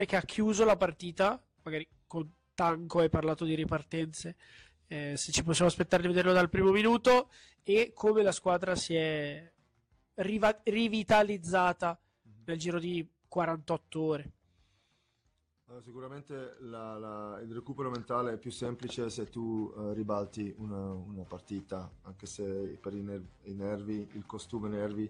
che ha chiuso la partita, magari con Tanco hai parlato di ripartenze, se ci possiamo aspettare di vederlo dal primo minuto, e come la squadra si è rivitalizzata nel giro di 48 ore. Sicuramente il recupero mentale è più semplice se tu ribalti una partita, anche se per i nervi, il costume nervi,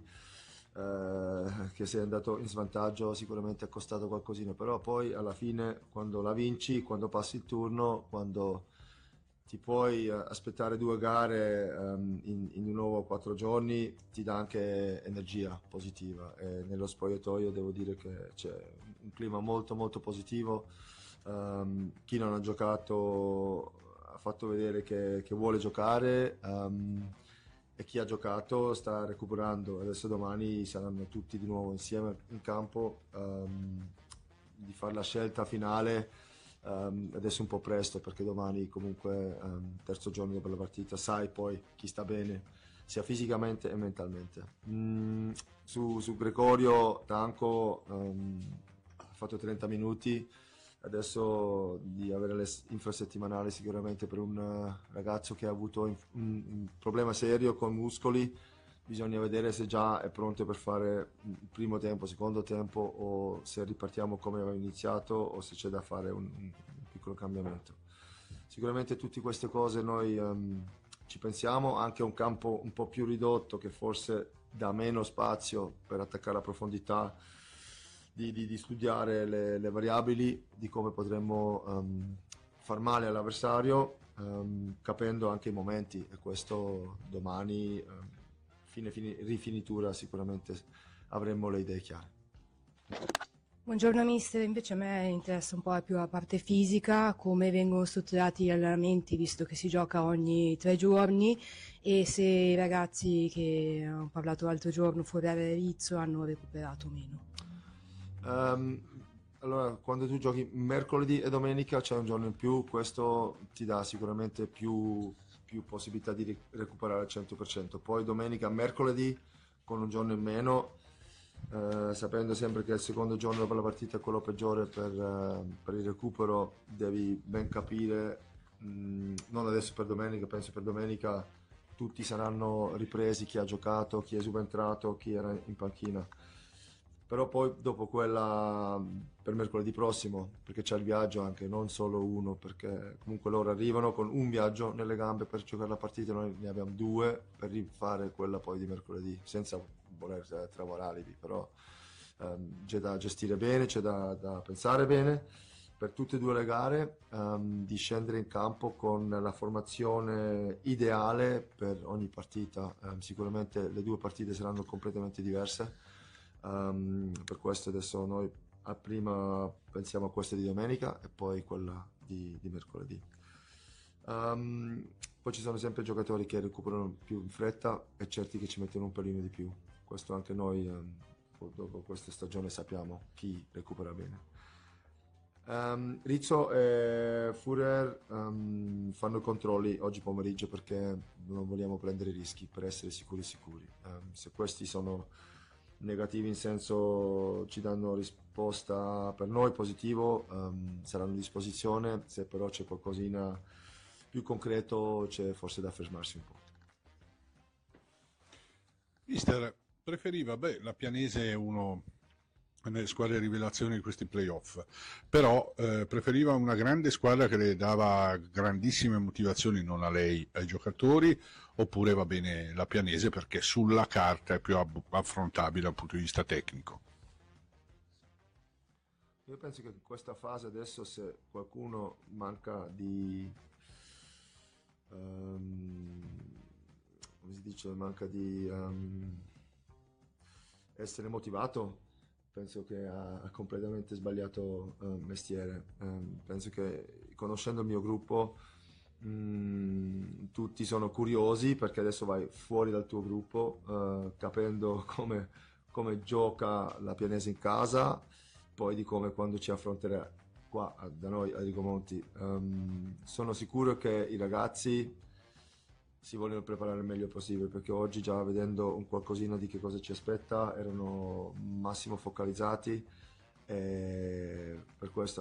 che sei andato in svantaggio sicuramente ha costato qualcosina, però poi alla fine quando la vinci, quando passi il turno, quando ti puoi aspettare 2 gare in un nuovo 4 giorni, ti dà anche energia positiva, e nello spogliatoio devo dire che c'è un clima molto molto positivo. Chi non ha giocato ha fatto vedere che vuole giocare, e chi ha giocato sta recuperando. Adesso domani saranno tutti di nuovo insieme in campo, di fare la scelta finale. Adesso è un po' presto perché domani comunque, terzo giorno dopo la partita, sai poi chi sta bene sia fisicamente e mentalmente. Su Gregorio Tanco, ha fatto 30 minuti. Adesso di avere le infrasettimanali sicuramente per un ragazzo che ha avuto un problema serio con muscoli, bisogna vedere se già è pronto per fare il primo tempo, secondo tempo, o se ripartiamo come aveva iniziato, o se c'è da fare un piccolo cambiamento. Sicuramente tutte queste cose noi ci pensiamo, anche a un campo un po' più ridotto che forse dà meno spazio per attaccare a profondità, di studiare le variabili, di come potremmo far male all'avversario, capendo anche i momenti, e questo domani, rifinitura, sicuramente avremo le idee chiare. Buongiorno mister, invece a me interessa un po' più la parte fisica, come vengono strutturati gli allenamenti visto che si gioca ogni 3 giorni, e se i ragazzi che hanno parlato l'altro giorno, Furere e Rizzo, hanno recuperato o meno. Allora, quando tu giochi mercoledì e domenica c'è un giorno in più, questo ti dà sicuramente più possibilità di recuperare al 100%. Poi domenica, mercoledì con un giorno in meno, sapendo sempre che il secondo giorno dopo la partita è quello peggiore per il recupero, devi ben capire, non adesso per domenica, penso per domenica tutti saranno ripresi, chi ha giocato, chi è subentrato, chi era in panchina. Però poi dopo quella, per mercoledì prossimo, perché c'è il viaggio anche, non solo uno, perché comunque loro arrivano con un viaggio nelle gambe per giocare la partita, noi ne abbiamo 2 per rifare quella poi di mercoledì, senza voler trovare alibi, però c'è da gestire bene, c'è da pensare bene per tutte e 2 le gare, di scendere in campo con la formazione ideale per ogni partita. Sicuramente le 2 partite saranno completamente diverse. Per questo adesso noi prima pensiamo a questa di domenica e poi quella di mercoledì. Poi ci sono sempre giocatori che recuperano più in fretta e certi che ci mettono un pelino di più. Questo anche noi, dopo questa stagione, sappiamo chi recupera bene. Rizzo e Führer fanno i controlli oggi pomeriggio perché non vogliamo prendere rischi, per essere sicuri. Se questi sono negativi, in senso ci danno risposta per noi positivo, saranno a disposizione. Se però c'è qualcosina più concreto, c'è forse da fermarsi un po'. Mister, preferiva, la Pianese è uno nelle squadre rivelazioni di questi playoff, però preferiva una grande squadra che le dava grandissime motivazioni, non a lei, ai giocatori, oppure va bene la Pianese perché sulla carta è più affrontabile dal punto di vista tecnico? Io penso che in questa fase adesso, se qualcuno manca di come si dice, manca di essere motivato, penso che ha completamente sbagliato mestiere. Penso che, conoscendo il mio gruppo, tutti sono curiosi perché adesso vai fuori dal tuo gruppo, capendo come gioca la Pianese in casa, poi di come quando ci affronterà qua da noi a Rigomonti. Sono sicuro che i ragazzi si vogliono preparare il meglio possibile, perché oggi, già vedendo un qualcosina di che cosa ci aspetta, erano massimo focalizzati e per questo